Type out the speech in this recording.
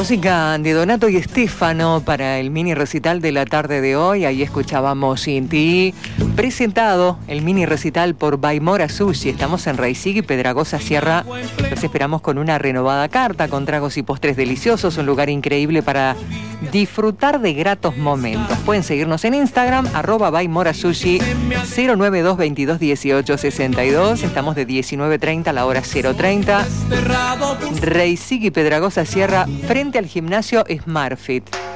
Música de Donato y Estefano para el mini recital de la tarde de hoy. Ahí escuchábamos Sin Ti, presentado el mini recital por Baimora Sushi. Estamos en Reisig, Pedragosa Sierra. Los esperamos con una renovada carta, con tragos y postres deliciosos. Un lugar increíble para disfrutar de gratos momentos. Pueden seguirnos en Instagram, @baimorasushi, 092 22 18 62. Estamos de 19:30 a la hora 0:30. Reisig y Pedragosa Sierra, frente al gimnasio Smartfit.